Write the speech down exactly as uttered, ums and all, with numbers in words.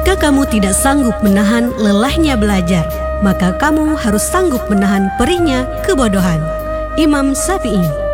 Jika kamu tidak sanggup menahan lelahnya belajar, maka kamu harus sanggup menahan perihnya kebodohan. Imam Syafi'i.